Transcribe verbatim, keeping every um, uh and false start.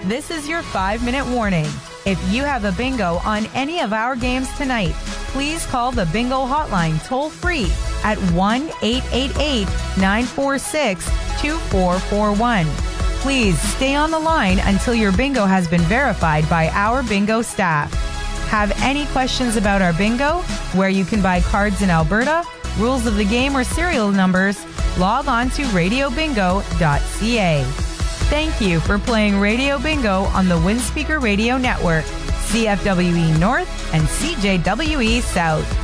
This is your five-minute warning. If you have a bingo on any of our games tonight, please call the bingo hotline toll-free at one eight eight eight, nine four six, two four four one. Please stay on the line until your bingo has been verified by our bingo staff. Have any questions about our bingo, where you can buy cards in Alberta, rules of the game, or serial numbers, log on to radio bingo dot c a. Thank you for playing Radio Bingo on the Windspeaker Radio Network, C F W E North and C J W E South.